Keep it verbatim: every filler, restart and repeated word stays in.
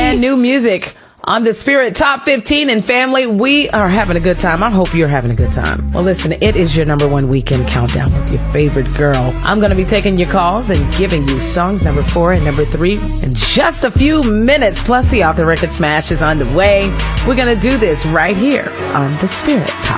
brand new music on the Spirit Top fifteen. And family, we are having a good time. I hope you're having a good time. Well, listen, it is your number one weekend countdown with your favorite girl. I'm going to be taking your calls and giving you songs number four and number three in just a few minutes. Plus, the Off the Record Smash is on the way. We're going to do this right here on the Spirit Top